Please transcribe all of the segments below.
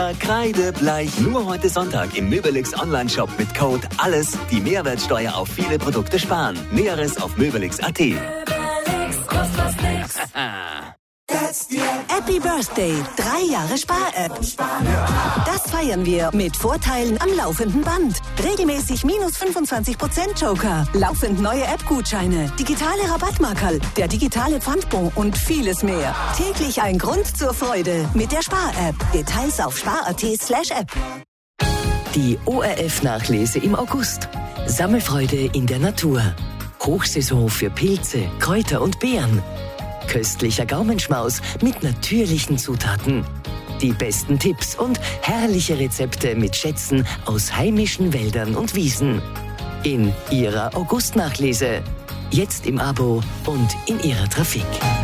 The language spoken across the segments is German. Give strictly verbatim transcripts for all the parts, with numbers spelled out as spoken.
Lila, kreidebleich. Nur heute Sonntag im Möbelix Online-Shop mit Code ALLES die Mehrwertsteuer auf viele Produkte sparen. Näheres auf möbelix punkt at. Happy Birthday, drei Jahre Spar-App. Das feiern wir mit Vorteilen am laufenden Band. Regelmäßig minus fünfundzwanzig Prozent Joker, laufend neue App-Gutscheine, digitale Rabattmarkerl, der digitale Pfandbon und vieles mehr. Täglich ein Grund zur Freude mit der Spar-App. Details auf spar punkt at slash app. Die O R F-Nachlese im August. Sammelfreude in der Natur. Hochsaison für Pilze, Kräuter und Beeren. Köstlicher Gaumenschmaus mit natürlichen Zutaten. Die besten Tipps und herrliche Rezepte mit Schätzen aus heimischen Wäldern und Wiesen. In Ihrer August-Nachlese. Jetzt im Abo und in Ihrer Trafik.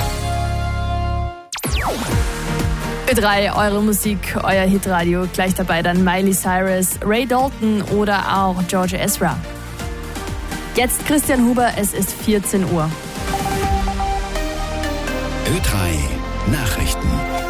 Ö drei, eure Musik, euer Hitradio. Gleich dabei dann Miley Cyrus, Ray Dalton oder auch George Ezra. Jetzt Christian Huber, es ist vierzehn Uhr. Ö drei Nachrichten.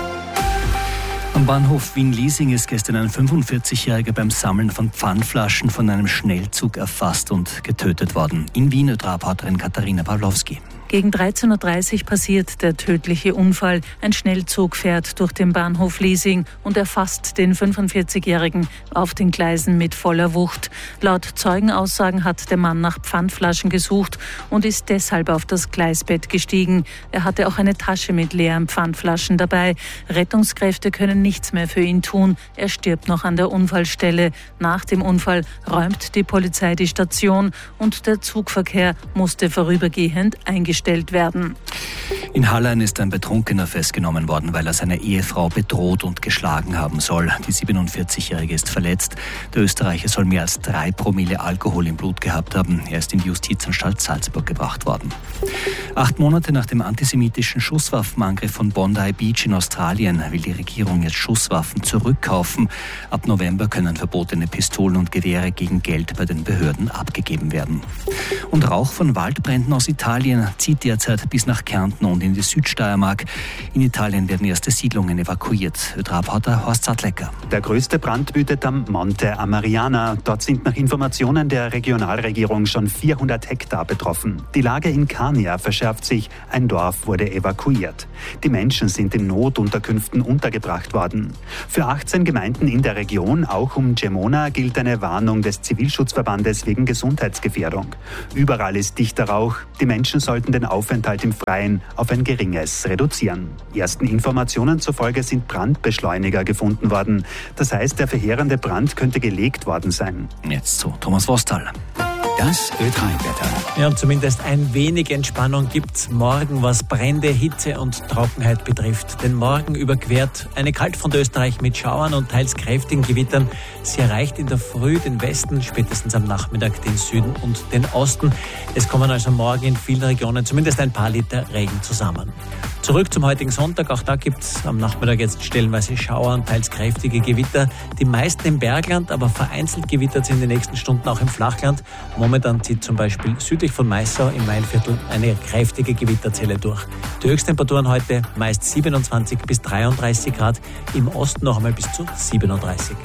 Am Bahnhof Wien-Liesing ist gestern ein fünfundvierzigjähriger beim Sammeln von Pfandflaschen von einem Schnellzug erfasst und getötet worden. In Wien Ö drei-Reporterin Katharina Pawlowski. Gegen dreizehn Uhr dreißig passiert der tödliche Unfall. Ein Schnellzug fährt durch den Bahnhof Liesing und erfasst den fünfundvierzigjährigen auf den Gleisen mit voller Wucht. Laut Zeugenaussagen hat der Mann nach Pfandflaschen gesucht und ist deshalb auf das Gleisbett gestiegen. Er hatte auch eine Tasche mit leeren Pfandflaschen dabei. Rettungskräfte können nichts mehr für ihn tun. Er stirbt noch an der Unfallstelle. Nach dem Unfall räumt die Polizei die Station und der Zugverkehr musste vorübergehend eingestellt werden. In Hallein ist ein Betrunkener festgenommen worden, weil er seine Ehefrau bedroht und geschlagen haben soll. Die siebenundvierzigjährige ist verletzt. Der Österreicher soll mehr als drei Promille Alkohol im Blut gehabt haben. Er ist in die Justizanstalt Salzburg gebracht worden. Acht Monate nach dem antisemitischen Schusswaffenangriff von Bondi Beach in Australien will die Regierung jetzt Schusswaffen zurückkaufen. Ab November können verbotene Pistolen und Gewehre gegen Geld bei den Behörden abgegeben werden. Und Rauch von Waldbränden aus Italien zieht derzeit bis nach Kärnten und in die Südsteiermark. In Italien werden erste Siedlungen evakuiert. Ö drei-Reporter Horst Sattlecker. Der größte Brand wütet am Monte Amariana. Dort sind nach Informationen der Regionalregierung schon vierhundert Hektar betroffen. Die Lage in Kania verschärft sich. Ein Dorf wurde evakuiert. Die Menschen sind in Notunterkünften untergebracht worden. Für achtzehn Gemeinden in der Region, auch um Gemona, gilt eine Warnung des Zivilschutzverbandes wegen Gesundheitsgefährdung. Überall ist dichter Rauch. Die Menschen sollten den Aufenthalt im Freien auf ein geringes reduzieren. Ersten Informationen zufolge sind Brandbeschleuniger gefunden worden. Das heißt, der verheerende Brand könnte gelegt worden sein. Jetzt zu Thomas Wostal. Das Ö drei-Wetter. Ja, und zumindest ein wenig Entspannung gibt's morgen, was Brände, Hitze und Trockenheit betrifft. Denn morgen überquert eine Kaltfront Österreich mit Schauern und teils kräftigen Gewittern. Sie erreicht in der Früh den Westen, spätestens am Nachmittag den Süden und den Osten. Es kommen also morgen in vielen Regionen zumindest ein paar Liter Regen zusammen. Zurück zum heutigen Sonntag. Auch da gibt's am Nachmittag jetzt stellenweise Schauer und teils kräftige Gewitter. Die meisten im Bergland, aber vereinzelt gewittert sind in den nächsten Stunden auch im Flachland. Momentan zieht zum Beispiel südlich von Maissau im Mainviertel eine kräftige Gewitterzelle durch. Die Höchsttemperaturen heute meist siebenundzwanzig bis dreiunddreißig Grad, im Osten noch einmal bis zu siebenunddreißig.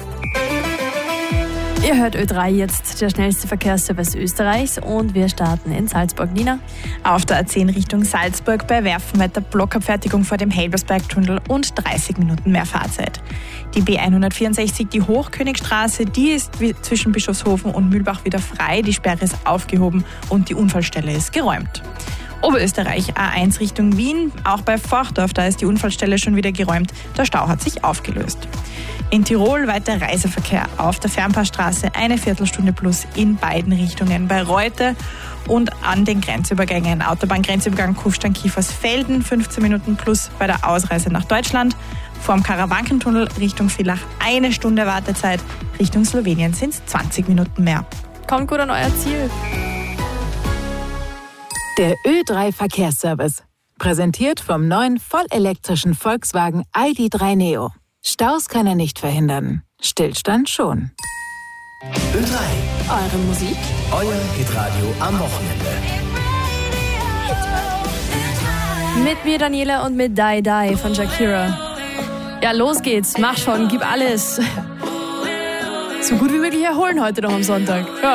Ihr hört Ö drei jetzt, der schnellste Verkehrsservice Österreichs, und wir starten in Salzburg. Nina? Auf der A zehn Richtung Salzburg bei Werfenwetter Blockabfertigung vor dem Helbersbergtunnel und dreißig Minuten mehr Fahrzeit. Die B hundertvierundsechzig, die Hochkönigstraße, die ist zwischen Bischofshofen und Mühlbach wieder frei. Die Sperre ist aufgehoben und die Unfallstelle ist geräumt. Oberösterreich A eins Richtung Wien, auch bei Forchdorf, da ist die Unfallstelle schon wieder geräumt. Der Stau hat sich aufgelöst. In Tirol weiter Reiseverkehr auf der Fernpassstraße, eine Viertelstunde plus in beiden Richtungen bei Reute und an den Grenzübergängen. Autobahngrenzübergang Kufstein-Kiefersfelden, fünfzehn Minuten plus bei der Ausreise nach Deutschland. Vorm Karawankentunnel Richtung Villach eine Stunde Wartezeit, Richtung Slowenien sind es zwanzig Minuten mehr. Kommt gut an euer Ziel. Der Ö drei Verkehrsservice. Präsentiert vom neuen vollelektrischen Volkswagen I D drei Neo. Staus kann er nicht verhindern. Stillstand schon. Ö drei. Eure Musik. Euer Hitradio am Wochenende. Mit mir Daniela und mit Die Die von Shakira. Ja, los geht's. Mach schon, gib alles. So gut wie möglich erholen heute noch am Sonntag. Ja.